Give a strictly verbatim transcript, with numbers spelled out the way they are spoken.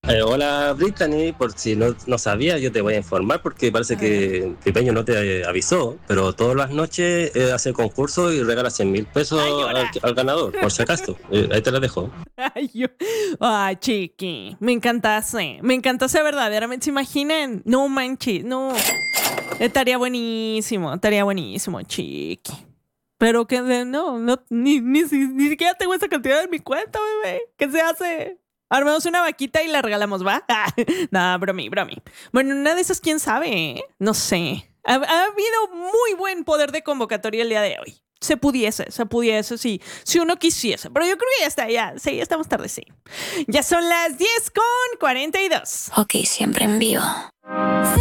Eh, hola Brittany, por si no, no sabía, yo te voy a informar porque parece que Pipeño no te eh, avisó, pero todas las noches eh, hace concurso y regala cien mil Ay, pesos al, llora. al ganador, por si acaso. Eh, ahí te la dejo. Ay, yo. Ay, chiqui. Me encantase. Me encantase verdaderamente. ¿Se imaginan? No manches, no. Estaría buenísimo. Estaría buenísimo, chiqui. Pero que de, no, no, ni, ni, si- ni siquiera tengo esa cantidad en mi cuenta, bebé. ¿Qué se hace? Armamos una vaquita y la regalamos, ¿va? Nada, bromi, bromi. Bueno, una de esas, quién sabe, ¿eh? No sé. Ha, ha habido muy buen poder de convocatoria el día de hoy. Se pudiese, se pudiese, sí. Si uno quisiese. Pero yo creo que ya está, ya. Sí, ya estamos tarde, sí. Ya son las diez con cuarenta y dos. Ok, siempre en vivo.